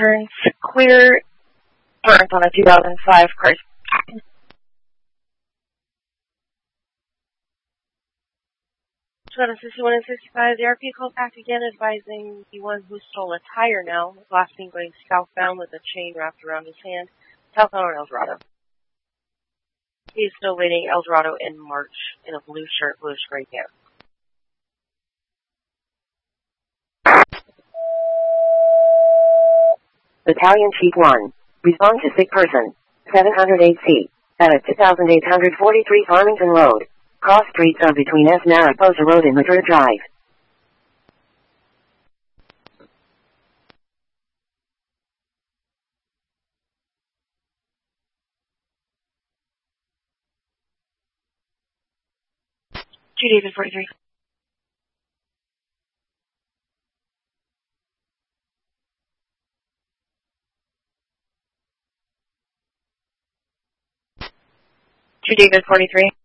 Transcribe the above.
turns clear. Burns on a 2005 Chrysler. Genesis 165, the RP called back again advising the one who stole a tire now, last seen going southbound with a chain wrapped around his hand, southbound on El Dorado. He is still waiting El Dorado in March in a blue shirt, bluish gray pants. Battalion Chief 1. Respond to sick person. 708C. At a 2843 Farmington Road. Cross streets are between S. Mariposa Road and Madrid Drive. David 43. David 43.